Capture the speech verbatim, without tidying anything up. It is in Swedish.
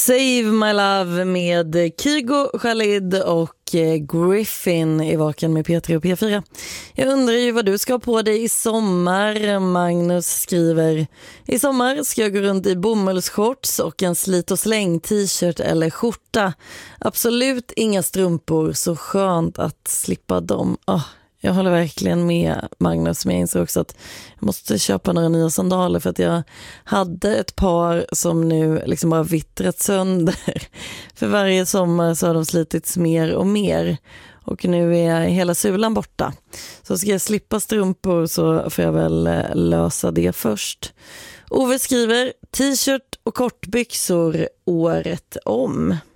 Save My Love med Kygo, Khalid och Griffin i Vaken med P tre och P fyra. Jag undrar ju vad du ska ha på dig i sommar. Magnus skriver: i sommar ska jag gå runt i bomullsshorts och en slit och släng t-shirt eller skjorta. Absolut inga strumpor, så skönt att slippa dem. Oh, jag håller verkligen med Magnus, men jag inser också att jag måste köpa några nya sandaler för att jag hade ett par som nu liksom bara vittrat sönder. För varje sommar så har de slitits mer och mer och nu är hela sulan borta. Så ska jag slippa strumpor så får jag väl lösa det först. Ove skriver: t-shirt och kortbyxor året om.